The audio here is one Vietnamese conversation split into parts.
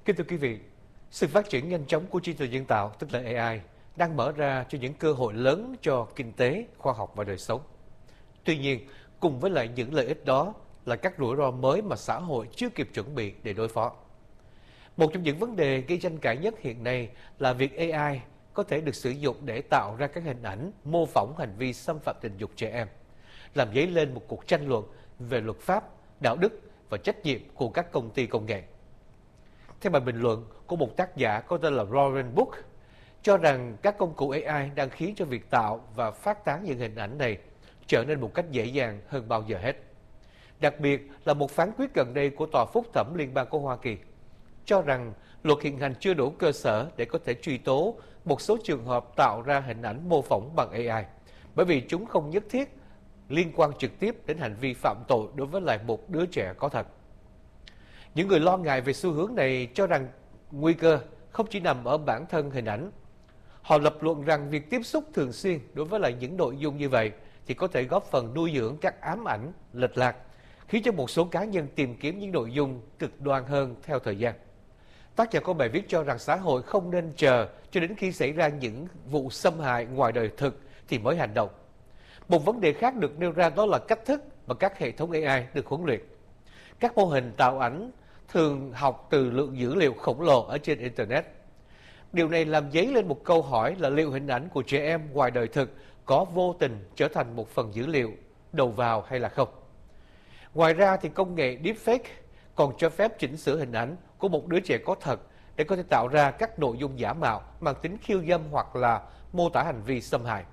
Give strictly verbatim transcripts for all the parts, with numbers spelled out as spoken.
Kính thưa quý vị, sự phát triển nhanh chóng của trí tuệ nhân tạo, tức là a i, đang mở ra cho những cơ hội lớn cho kinh tế, khoa học và đời sống. Tuy nhiên, cùng với lại những lợi ích đó là các rủi ro mới mà xã hội chưa kịp chuẩn bị để đối phó. Một trong những vấn đề gây tranh cãi nhất hiện nay là việc a i có thể được sử dụng để tạo ra các hình ảnh mô phỏng hành vi xâm phạm tình dục trẻ em, làm dấy lên một cuộc tranh luận về luật pháp, đạo đức và trách nhiệm của các công ty công nghệ. Theo bài bình luận của một tác giả có tên là Lauren Book, cho rằng các công cụ a i đang khiến cho việc tạo và phát tán những hình ảnh này trở nên một cách dễ dàng hơn bao giờ hết. Đặc biệt là một phán quyết gần đây của Tòa Phúc thẩm Liên bang của Hoa Kỳ cho rằng luật hiện hành chưa đủ cơ sở để có thể truy tố một số trường hợp tạo ra hình ảnh mô phỏng bằng a i, bởi vì chúng không nhất thiết liên quan trực tiếp đến hành vi phạm tội đối với lại một đứa trẻ có thật. Những người lo ngại về xu hướng này cho rằng nguy cơ không chỉ nằm ở bản thân hình ảnh. Họ lập luận rằng việc tiếp xúc thường xuyên đối với lại những nội dung như vậy thì có thể góp phần nuôi dưỡng các ám ảnh, lệch lạc, khiến cho một số cá nhân tìm kiếm những nội dung cực đoan hơn theo thời gian. Tác giả có bài viết cho rằng xã hội không nên chờ cho đến khi xảy ra những vụ xâm hại ngoài đời thực thì mới hành động. Một vấn đề khác được nêu ra đó là cách thức mà các hệ thống a i được huấn luyện. Các mô hình tạo ảnh thường học từ lượng dữ liệu khổng lồ ở trên Internet. Điều này làm dấy lên một câu hỏi là liệu hình ảnh của trẻ em ngoài đời thực có vô tình trở thành một phần dữ liệu đầu vào hay là không. Ngoài ra thì công nghệ deepfake còn cho phép chỉnh sửa hình ảnh của một đứa trẻ có thật để có thể tạo ra các nội dung giả mạo mang tính khiêu dâm hoặc là mô tả hành vi xâm hại.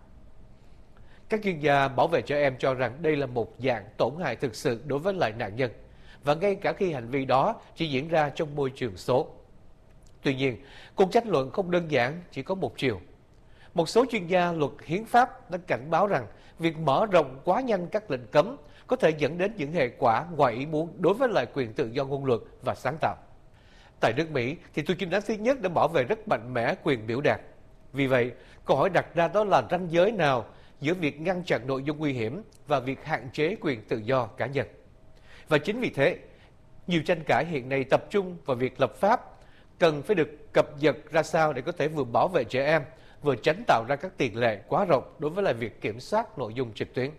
Các chuyên gia bảo vệ trẻ em cho rằng đây là một dạng tổn hại thực sự đối với lại nạn nhân, và ngay cả khi hành vi đó chỉ diễn ra trong môi trường số. Tuy nhiên, cuộc tranh luận không đơn giản chỉ có một chiều. Một số chuyên gia luật hiến pháp đã cảnh báo rằng việc mở rộng quá nhanh các lệnh cấm có thể dẫn đến những hệ quả ngoài ý muốn đối với lại quyền tự do ngôn luận và sáng tạo. Tại nước Mỹ thì tù chính đáng thứ nhất đã bảo vệ rất mạnh mẽ quyền biểu đạt. Vì vậy, câu hỏi đặt ra đó là ranh giới nào giữa việc ngăn chặn nội dung nguy hiểm và việc hạn chế quyền tự do cá nhân. Và chính vì thế, nhiều tranh cãi hiện nay tập trung vào việc lập pháp cần phải được cập nhật ra sao để có thể vừa bảo vệ trẻ em, vừa tránh tạo ra các tiền lệ quá rộng đối với lại việc kiểm soát nội dung trực tuyến.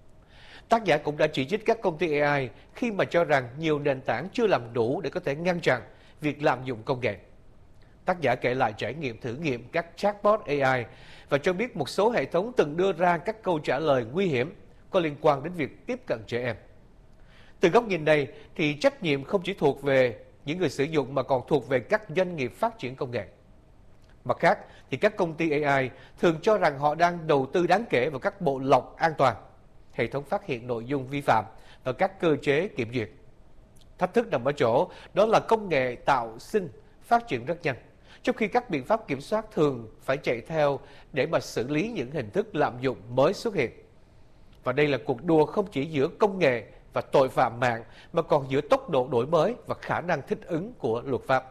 Tác giả cũng đã chỉ trích các công ty a i khi mà cho rằng nhiều nền tảng chưa làm đủ để có thể ngăn chặn việc lạm dụng công nghệ. Tác giả kể lại trải nghiệm thử nghiệm các chatbot a i và cho biết một số hệ thống từng đưa ra các câu trả lời nguy hiểm có liên quan đến việc tiếp cận trẻ em. Từ góc nhìn này thì trách nhiệm không chỉ thuộc về những người sử dụng mà còn thuộc về các doanh nghiệp phát triển công nghệ. Mặt khác thì các công ty a i thường cho rằng họ đang đầu tư đáng kể vào các bộ lọc an toàn, hệ thống phát hiện nội dung vi phạm và các cơ chế kiểm duyệt. Thách thức nằm ở chỗ đó là công nghệ tạo sinh phát triển rất nhanh, trong khi các biện pháp kiểm soát thường phải chạy theo để mà xử lý những hình thức lạm dụng mới xuất hiện. Và đây là cuộc đua không chỉ giữa công nghệ và tội phạm mạng mà còn giữa tốc độ đổi mới và khả năng thích ứng của luật pháp.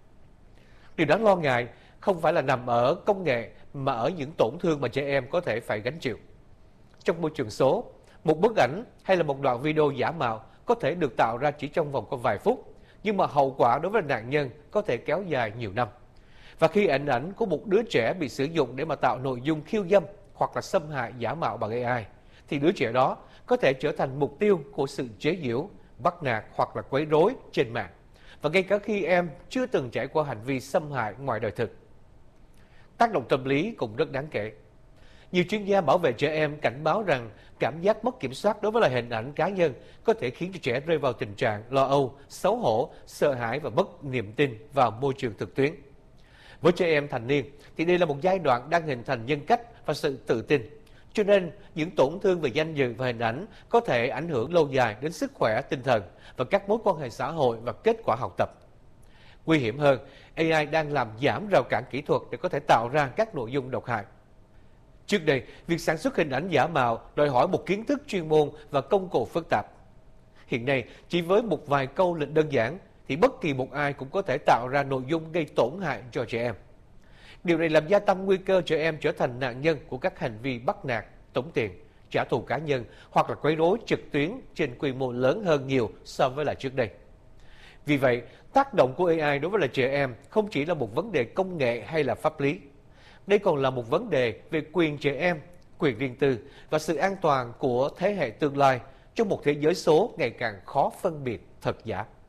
Điều đáng lo ngại không phải là nằm ở công nghệ mà ở những tổn thương mà trẻ em có thể phải gánh chịu. Trong môi trường số, một bức ảnh hay là một đoạn video giả mạo có thể được tạo ra chỉ trong vòng có vài phút, nhưng mà hậu quả đối với nạn nhân có thể kéo dài nhiều năm. Và khi hình ảnh của một đứa trẻ bị sử dụng để mà tạo nội dung khiêu dâm hoặc là xâm hại giả mạo bằng a i, thì đứa trẻ đó có thể trở thành mục tiêu của sự chế giễu, bắt nạt hoặc là quấy rối trên mạng, và ngay cả khi em chưa từng trải qua hành vi xâm hại ngoài đời thực. Tác động tâm lý cũng rất đáng kể. Nhiều chuyên gia bảo vệ trẻ em cảnh báo rằng cảm giác mất kiểm soát đối với lại hình ảnh cá nhân có thể khiến cho trẻ rơi vào tình trạng lo âu, xấu hổ, sợ hãi và mất niềm tin vào môi trường trực tuyến. Với trẻ em thành niên thì đây là một giai đoạn đang hình thành nhân cách và sự tự tin. Cho nên, những tổn thương về danh dự và hình ảnh có thể ảnh hưởng lâu dài đến sức khỏe tinh thần và các mối quan hệ xã hội và kết quả học tập. Nguy hiểm hơn, a i đang làm giảm rào cản kỹ thuật để có thể tạo ra các nội dung độc hại. Trước đây, việc sản xuất hình ảnh giả mạo đòi hỏi một kiến thức chuyên môn và công cụ phức tạp. Hiện nay, chỉ với một vài câu lệnh đơn giản thì bất kỳ một ai cũng có thể tạo ra nội dung gây tổn hại cho trẻ em. Điều này làm gia tăng nguy cơ trẻ em trở thành nạn nhân của các hành vi bắt nạt, tống tiền, trả thù cá nhân hoặc là quấy rối trực tuyến trên quy mô lớn hơn nhiều so với lại trước đây. Vì vậy, tác động của a i đối với là trẻ em không chỉ là một vấn đề công nghệ hay là pháp lý. Đây còn là một vấn đề về quyền trẻ em, quyền riêng tư và sự an toàn của thế hệ tương lai trong một thế giới số ngày càng khó phân biệt thật giả.